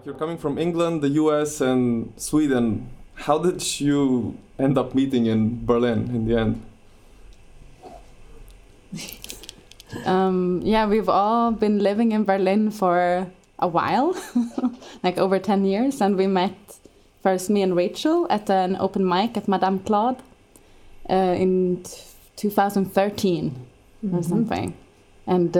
Like you're coming from England, the US, and Sweden. How did you end up meeting in Berlin in the end? We've all been living in Berlin for a while, like over 10 years, and we met first me and Rachel at an open mic at Madame Claude in 2013 or something, and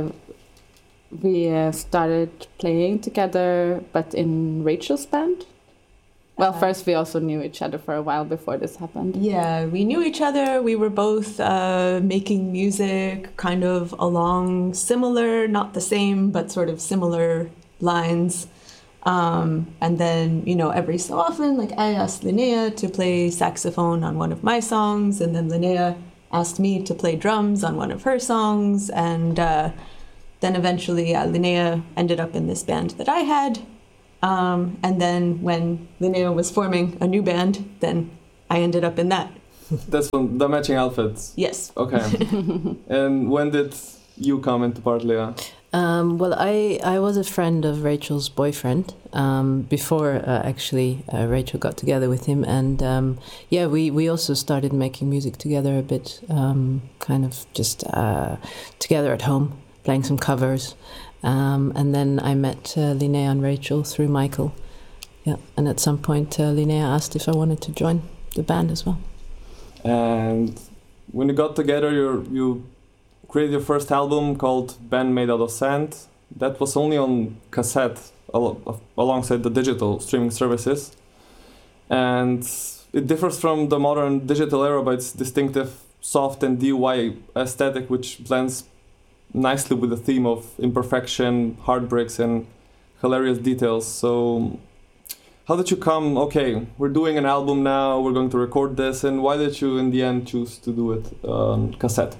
we started playing together, but in Rachel's band. Well, first we also knew each other for a while before this happened. Yeah, we knew each other. We were both making music kind of along similar, not the same, but sort of similar lines. And then, every so often, like I asked Linnea to play saxophone on one of my songs, and then Linnea asked me to play drums on one of her songs. And then eventually Linnea ended up in this band that I had. And then when Linnea was forming a new band, then I ended up in that. That's from the Matching Outfits? Yes. Okay. And when did you come into part, Leah? Well, I was a friend of Rachel's boyfriend before Rachel got together with him. And we also started making music together a bit, kind of just together at home, playing some covers. And then I met Linnea and Rachel through Michael. Yeah, and at some point Linnea asked if I wanted to join the band as well. And when you got together, you created your first album called Band Made Out of Sand. That was only on cassette alongside the digital streaming services. And it differs from the modern digital era by its distinctive soft and DIY aesthetic, which blends nicely with the theme of imperfection, heartbreaks, and hilarious details. So how did you come, okay, we're doing an album now, we're going to record this, and why did you in the end choose to do it on cassette?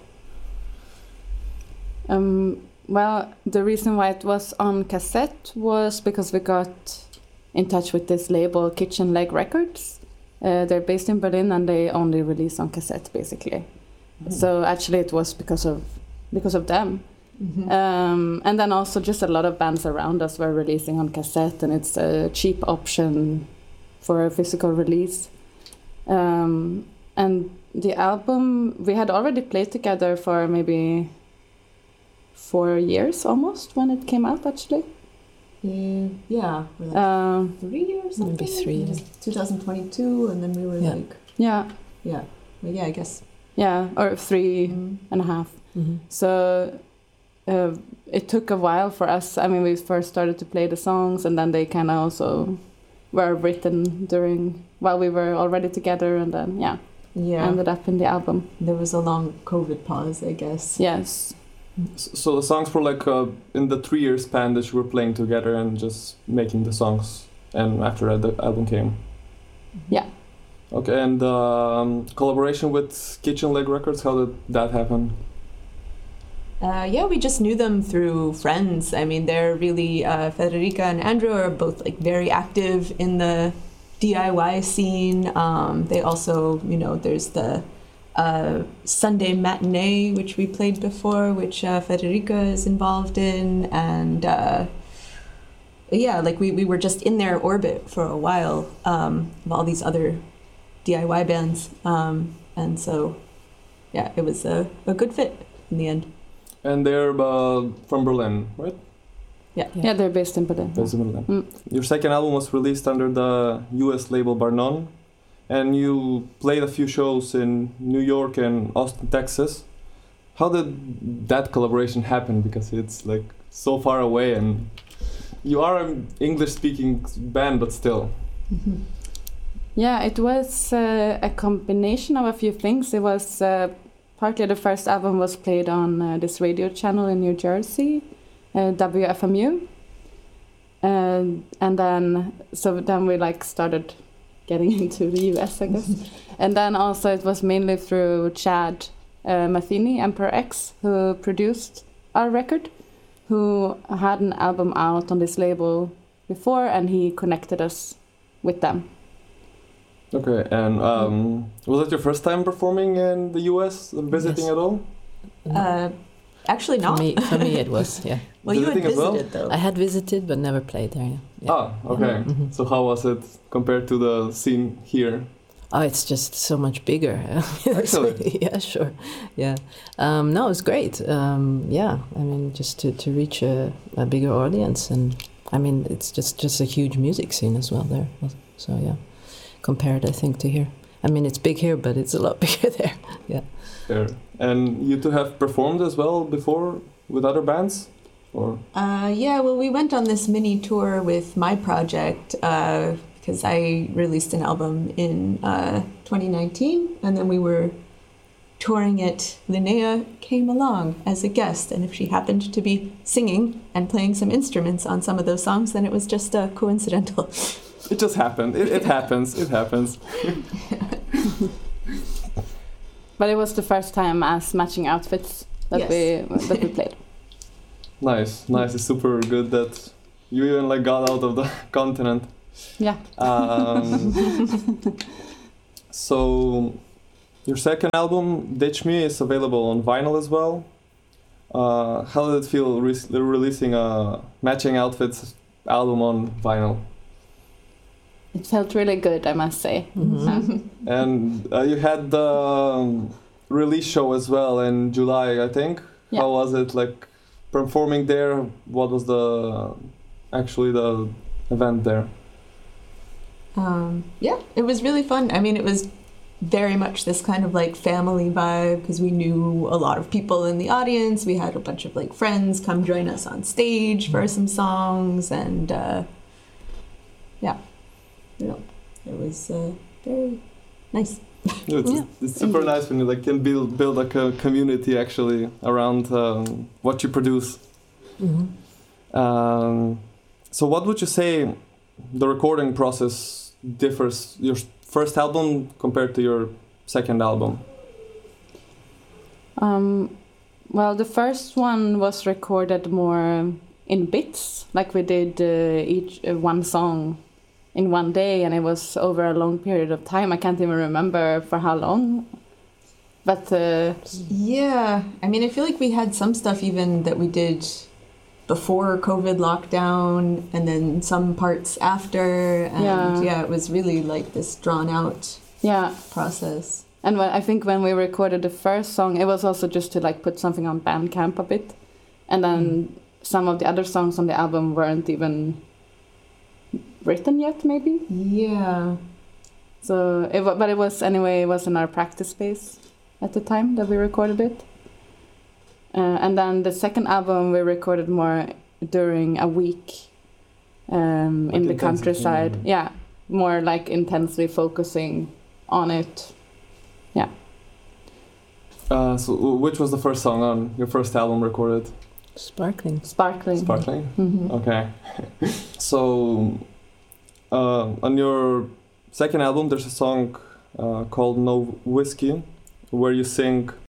Well, the reason why it was on cassette was because we got in touch with this label, Kitchen Leg Records. They're based in Berlin and they only release on cassette, basically. So actually it was because of them. And then also just a lot of bands around us were releasing on cassette, and it's a cheap option for a physical release. And the album, we had already played together for maybe 4 years almost when it came out, actually. Yeah, like 3 years, maybe 3 years. 2022, and then we were I guess. Yeah, or 3.5. So it took a while for us. I mean, we first started to play the songs, and then they kind of also were written while we were already together, and then ended up in the album. There was a long COVID pause, I guess. Yes. So the songs were like in the 3 year span that you were playing together and just making the songs, and after that the album came. Yeah. Okay, and collaboration with Kitchen Leg Records, how did that happen? We just knew them through friends. I mean, they're really, Federica and Andrew are both like very active in the DIY scene. They also, there's the Sunday Matinee, which we played before, which Federica is involved in. And we were just in their orbit for a while of all these other DIY bands. And so, it was a good fit in the end. And they're from Berlin, right? Yeah, they're based in Berlin. Based in Berlin. Your second album was released under the US label Barnon, and you played a few shows in New York and Austin, Texas. How did that collaboration happen? Because it's like so far away, and you are an English-speaking band, but still. Yeah, it was a combination of a few things. It was partly the first album was played on this radio channel in New Jersey, WFMU. And then we started getting into the US, I guess. And then also it was mainly through Chad Matheny, Emperor X, who produced our record, who had an album out on this label before, and he connected us with them. Okay, and was it your first time performing in the US, visiting at all? Actually, not. For me, it was, yeah. Well, you had Visiting as well? visited, though. I had visited but never played there. Yeah. Ah, okay. Mhm. So how was it compared to the scene here? Oh, it's just so much bigger. Actually? Yeah, sure. Yeah. No, it's great. Yeah, I mean, just to reach a bigger audience, and I mean, it's just a huge music scene as well there. So yeah, compared, I think, to here. I mean, it's big here, but it's a lot bigger there. Yeah. There. And you two have performed as well before with other bands? Or Yeah, well, we went on this mini tour with my project because I released an album in 2019, and then we were touring it. Linnea came along as a guest, and if she happened to be singing and playing some instruments on some of those songs, then it was just coincidental. it just happened. It happens. It happens. But it was the first time as matching outfits that we played. Nice. It's super good that you even like got out of the continent. Yeah. So your second album, Ditch Me, is available on vinyl as well. How did it feel releasing a matching outfits album on vinyl? It felt really good, I must say. Mm-hmm. And you had the release show as well in July, I think. Yeah. How was it like performing there? What was the event there? Yeah, it was really fun. I mean, it was very much this kind of like family vibe because we knew a lot of people in the audience. We had a bunch of like friends come join us on stage for some songs, and it was very nice. It's super nice when you like can build like a community actually around what you produce. Mm-hmm. So what would you say the recording process differs your first album compared to your second album? Well, the first one was recorded more in bits, like we did each one song in one day, and it was over a long period of time. I can't even remember for how long. But yeah, I mean, I feel like we had some stuff even that we did before COVID lockdown, and then some parts after, and yeah it was really like this drawn out process. And I think when we recorded the first song, it was also just to like put something on Bandcamp a bit, and then some of the other songs on the album weren't even written yet, maybe. Yeah. So it was anyway. It was in our practice space at the time that we recorded it. And then the second album we recorded more during a week in the countryside. Yeah, more like intensely focusing on it. Yeah. So which was the first song on your first album recorded? Sparkling. Mm-hmm. Okay. So on your second album there's a song called No Whiskey where you sing